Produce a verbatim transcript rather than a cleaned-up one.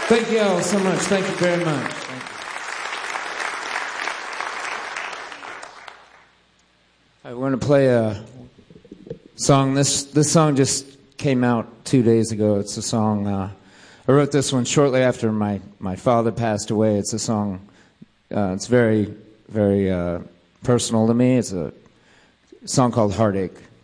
Thank you all so much. Thank you very much. Thank you. All right, we're going to play a song. This this song just came out two days ago. It's a song. Uh, I wrote this one shortly after my, my father passed away. It's a song. Uh, it's very, very uh, personal to me. It's a song called Heartache.